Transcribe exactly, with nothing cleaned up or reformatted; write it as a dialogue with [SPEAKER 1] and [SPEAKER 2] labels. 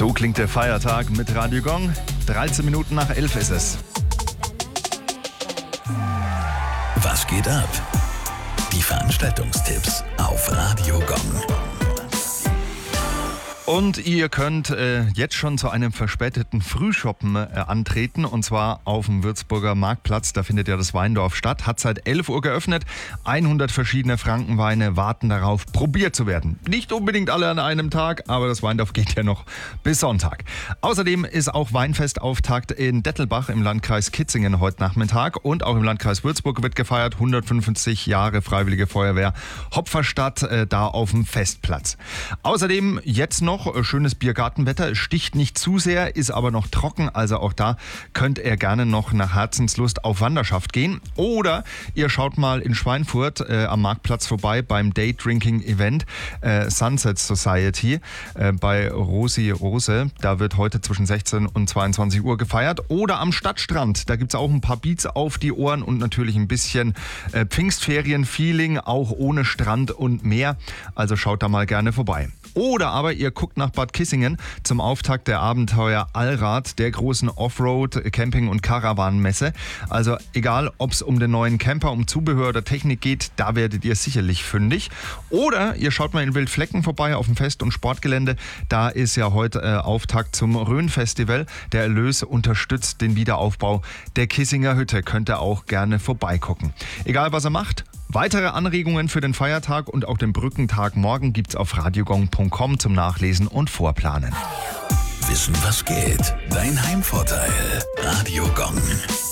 [SPEAKER 1] So klingt der Feiertag mit Radio Gong. dreizehn Minuten nach elf ist es.
[SPEAKER 2] Was geht ab? Die Veranstaltungstipps auf Radio Gong.
[SPEAKER 1] Und ihr könnt äh, jetzt schon zu einem verspäteten Frühshoppen äh, antreten, und zwar auf dem Würzburger Marktplatz. Da findet ja das Weindorf statt. Hat seit elf Uhr geöffnet. hundert verschiedene Frankenweine warten darauf, probiert zu werden. Nicht unbedingt alle an einem Tag, aber das Weindorf geht ja noch bis Sonntag. Außerdem ist auch Weinfestauftakt in Dettelbach im Landkreis Kitzingen heute Nachmittag, und auch im Landkreis Würzburg wird gefeiert. hundertfünfzig Jahre Freiwillige Feuerwehr Hopferstadt, äh, da auf dem Festplatz. Außerdem jetzt noch schönes Biergartenwetter. Es sticht nicht zu sehr, ist aber noch trocken. Also auch da könnt ihr gerne noch nach Herzenslust auf Wanderschaft gehen. Oder ihr schaut mal in Schweinfurt äh, am Marktplatz vorbei beim Day-Drinking-Event äh, Sunset Society äh, bei Rosi Rose. Da wird heute zwischen sechzehn und zweiundzwanzig Uhr gefeiert. Oder am Stadtstrand. Da gibt es auch ein paar Beats auf die Ohren und natürlich ein bisschen äh, Pfingstferien-Feeling, auch ohne Strand und Meer. Also schaut da mal gerne vorbei. Oder aber ihr guckt nach Bad Kissingen zum Auftakt der Abenteuer Allrad, der großen Offroad-, Camping- und Caravan-Messe. Also egal, ob es um den neuen Camper, um Zubehör oder Technik geht, da werdet ihr sicherlich fündig. Oder ihr schaut mal in Wildflecken vorbei auf dem Fest- und Sportgelände. Da ist ja heute äh, Auftakt zum Rhön-Festival. Der Erlös unterstützt den Wiederaufbau der Kissinger Hütte. Könnt ihr auch gerne vorbeigucken. Egal, was ihr macht. Weitere Anregungen für den Feiertag und auch den Brückentag morgen gibt's auf radiogong punkt com zum Nachlesen und Vorplanen.
[SPEAKER 2] Wissen, was geht? Dein Heimvorteil. Radio Gong.